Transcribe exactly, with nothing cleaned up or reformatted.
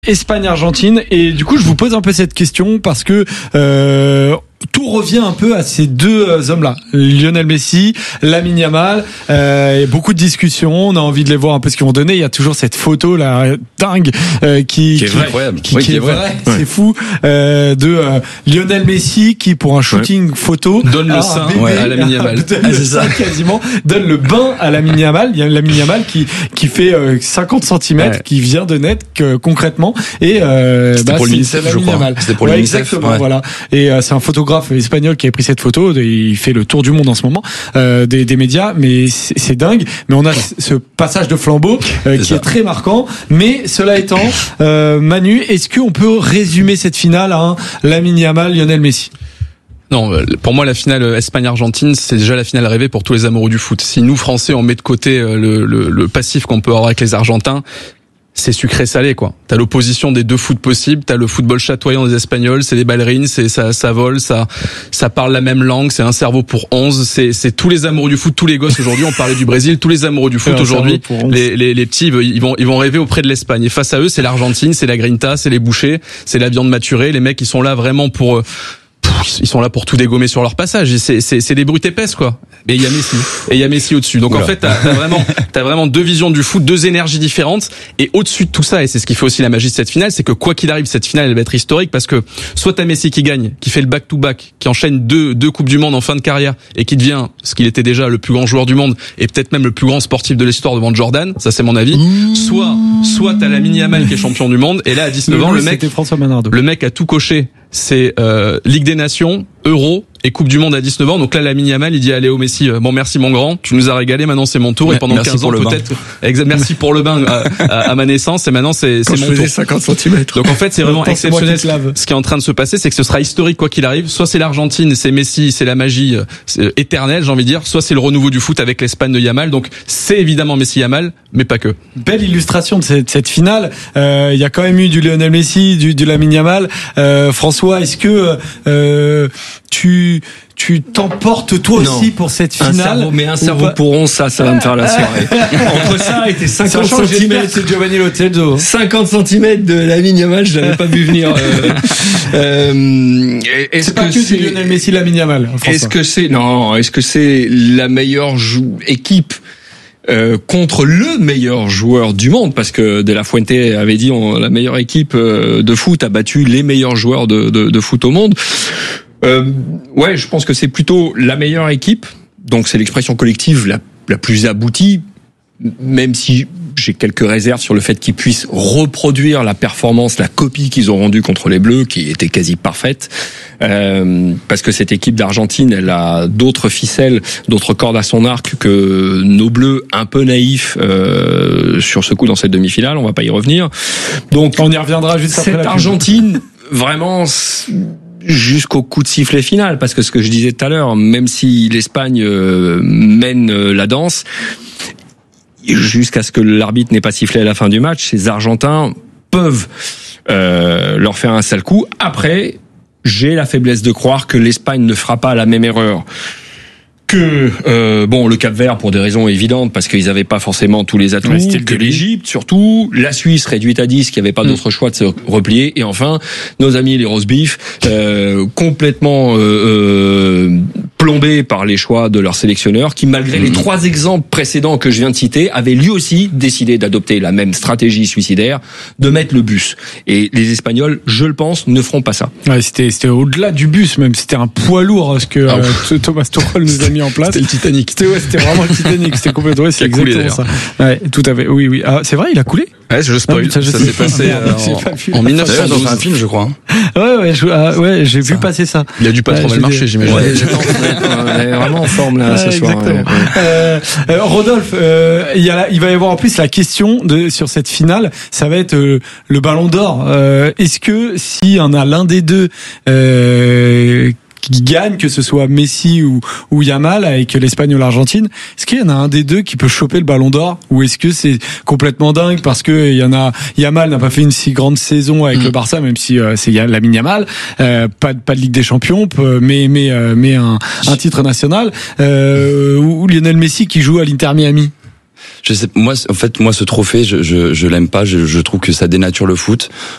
Espagne-Argentine, et du coup je vous pose un peu cette question parce que euh, tout revient un peu à ces deux hommes-là, Lionel Messi, Lamine Yamal. Euh, il y a beaucoup de discussions, on a envie de les voir un peu ce qu'ils vont donner. Il y a toujours cette photo là dingue euh, qui, qui est vrai, incroyable, qui, oui, qui qui est vrai, vrai. c'est ouais. fou euh, de euh, Lionel Messi qui pour un shooting ouais. photo donne le sein ouais, à Lamine Yamal, donne ah, le c'est ça. sein quasiment, donne le bain à Lamine Yamal. Il y a Lamine Yamal qui qui fait euh, cinquante centimètres, ouais. qui vient de naître que, concrètement et euh, c'était bah, pour l'UNICEF, je crois. Yamal. C'était pour ouais, l'UNICEF. Exactement, ouais. voilà. Et euh, c'est un photographe espagnol qui a pris cette photo. Il fait le tour du monde en ce moment euh, des, des médias, mais c'est, c'est dingue. Mais on a ce passage de flambeau euh, qui ça. est très marquant. Mais cela étant, euh, Manu, est-ce qu'on peut résumer cette finale à un Lamine Yamal, Lionel Messi? Non, pour moi la finale Espagne-Argentine, c'est déjà la finale rêvée pour tous les amoureux du foot. Si nous Français on met de côté le, le, le passif qu'on peut avoir avec les Argentins, c'est sucré-salé, quoi. T'as l'opposition des deux foot possibles, t'as le football chatoyant des Espagnols, c'est des ballerines, c'est ça, ça vole, ça, ça parle la même langue, c'est un cerveau pour onze, c'est, c'est tous les amoureux du foot, tous les gosses aujourd'hui. On parlait du Brésil, tous les amoureux du foot aujourd'hui, les, les, les petits, ils vont, ils vont rêver auprès de l'Espagne. Et face à eux, c'est l'Argentine, c'est la grinta, c'est les bouchers, c'est la viande maturée. Les mecs, ils sont là vraiment pour, ils sont là pour tout dégommer sur leur passage. C'est, c'est, c'est des brutes épaisses, quoi. Et il y a Messi. Et il y a Messi au-dessus. Donc, Oula. en fait, t'as, t'as vraiment, t'as vraiment deux visions du foot, deux énergies différentes. Et au-dessus de tout ça, et c'est ce qui fait aussi la magie de cette finale, c'est que quoi qu'il arrive, cette finale, elle va être historique parce que soit t'as Messi qui gagne, qui fait le back-to-back, qui enchaîne deux, deux Coupes du Monde en fin de carrière et qui devient, ce qu'il était déjà, le plus grand joueur du monde et peut-être même le plus grand sportif de l'histoire devant Jordan. Ça, c'est mon avis. Mmh. Soit, soit t'as Lamine Yamal qui est champion du monde et là, à dix-neuf ans, le mec, le mec a tout coché. C'est, euh, Ligue des Nations, Euro, et Coupe du Monde à dix-neuf ans. Donc là, Lamine Yamal, il dit à Léo Messi, bon, merci mon grand, tu nous as régalé, maintenant c'est mon tour. Ouais, et pendant quinze ans, peut-être, exact, merci pour le bain à, à, à ma naissance, et maintenant c'est, c'est mon tour. cinquante centimètres. Donc en fait, c'est vraiment exceptionnel. Ce qui est en train de se passer, c'est que ce sera historique quoi qu'il arrive. Soit c'est l'Argentine, c'est Messi, c'est la magie c'est éternelle, j'ai envie de dire. Soit c'est le renouveau du foot avec l'Espagne de Yamal. Donc c'est évidemment Messi Yamal, mais pas que. Belle illustration de cette, cette finale. Il euh, y a quand même eu du Lionel Messi, du, du Lamine Yamal. Euh, François, est-ce que euh, tu tu t'emportes toi non. aussi pour cette finale? Un cerveau, mais un cerveau pour onze, ça, ça va me faire la soirée. Entre ça et tes cinquante centimètres, c'est Giovanni Lo Celso. cinquante centimètres de Lamine Yamal, je l'avais pas vu venir. Euh, euh, est-ce c'est pas que, que c'est Lionel Messi, Lamine Yamal. Est-ce que c'est non? Est-ce que c'est la meilleure jou- équipe? Euh, contre le meilleur joueur du monde, parce que De La Fuente avait dit on, la meilleure équipe euh, de foot a battu les meilleurs joueurs de, de, de foot au monde. Euh, ouais, je pense que c'est plutôt la meilleure équipe, donc c'est l'expression collective la, la plus aboutie, même si j'ai quelques réserves sur le fait qu'ils puissent reproduire la performance, la copie qu'ils ont rendue contre les Bleus, qui était quasi parfaite, euh, parce que cette équipe d'Argentine, elle a d'autres ficelles, d'autres cordes à son arc que nos Bleus un peu naïfs euh, sur ce coup dans cette demi-finale. On va pas y revenir. Donc on y reviendra juste après. Cette Argentine, vraiment jusqu'au coup de sifflet final, parce que ce que je disais tout à l'heure, même si l'Espagne euh, mène euh, la danse, jusqu'à ce que l'arbitre n'ait pas sifflé à la fin du match, ces Argentins peuvent euh, leur faire un sale coup. Après, j'ai la faiblesse de croire que l'Espagne ne fera pas la même erreur que euh, bon le Cap-Vert pour des raisons évidentes, parce qu'ils n'avaient pas forcément tous les atouts, que l'Égypte surtout, la Suisse réduite à dix, qui n'avait pas mmh. d'autre choix de se replier, et enfin nos amis les roast beef euh, complètement euh, euh, plombés par les choix de leur sélectionneur, qui malgré mmh. les trois exemples précédents que je viens de citer, avait lui aussi décidé d'adopter la même stratégie suicidaire, de mettre le bus. Et les Espagnols, je le pense, ne feront pas ça. Ouais, c'était c'était au-delà du bus, même c'était un poids lourd ce que ah, euh, Thomas Tuchel nous a mis en place. C'était le Titanic. C'était, ouais, c'était vraiment le Titanic. C'était complètement, ouais, c'est exactement coulé, ça. Ouais, tout à fait. Oui, oui. Ah, c'est vrai, il a coulé? Ouais, je spoil. Ah, ça, je ça s'est passé euh, en, en mille neuf cent douze. Dans un film, je crois. Ouais, ouais, je, ah, ouais, j'ai ça. vu passer ça. Il a dû pas ouais, trop mal marcher, j'imagine. Ouais, j'étais en fait, on est vraiment en forme là, ouais, ce soir. Exactement. Ouais, ouais. Euh, euh, Rodolphe, euh, il y a, il va y avoir en plus la question de sur cette finale. Ça va être euh, le Ballon d'Or. Euh, est-ce que si on a l'un des deux euh, qui gagne, que ce soit Messi ou, ou Yamal avec l'Espagne ou l'Argentine, est-ce qu'il y en a un des deux qui peut choper le Ballon d'Or, ou est-ce que c'est complètement dingue parce que il y en a, Yamal n'a pas fait une si grande saison avec mmh. le Barça, même si euh, c'est Lamine Yamal, euh, pas pas de Ligue des Champions, mais mais euh, mais un, un titre national, euh, ou, ou Lionel Messi qui joue à l'Inter Miami. Je sais, moi, en fait, moi, ce trophée, je, je, je l'aime pas. Je, je trouve que ça dénature le foot.